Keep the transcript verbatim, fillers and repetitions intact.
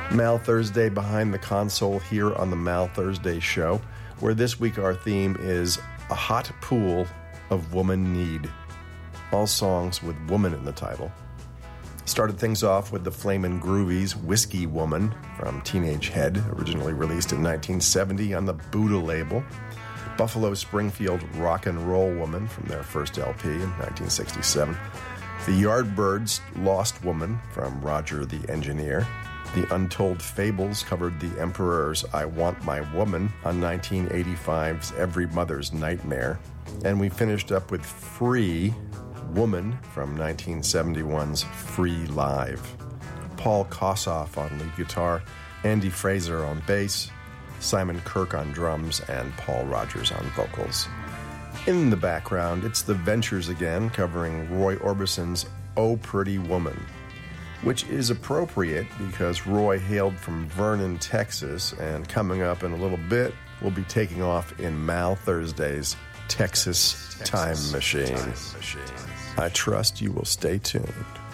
Mal Thursday behind the console here on the Mal Thursday Show, where this week our theme is a hot pool of woman need. All songs with woman in the title. Started things off with the Flamin' Groovies' Whiskey Woman from Teenage Head, originally released in nineteen seventy on the Buddha label. Buffalo Springfield Rock and Roll Woman from their first L P in nineteen sixty-seven. The Yardbirds' Lost Woman from Roger the Engineer. The Untold Fables covered the Emperor's I Want My Woman on nineteen eighty-five's Every Mother's Nightmare. And we finished up with Free Woman from nineteen seventy-one's Free Live. Paul Kossoff on lead guitar, Andy Fraser on bass, Simon Kirke on drums, and Paul Rogers on vocals. In the background, it's the Ventures again, covering Roy Orbison's Oh Pretty Woman, which is appropriate because Roy hailed from Vernon, Texas, and coming up in a little bit, we'll be taking off in Mal Thursday's Texas, Texas Time Machine. Time Machine. I trust you will stay tuned.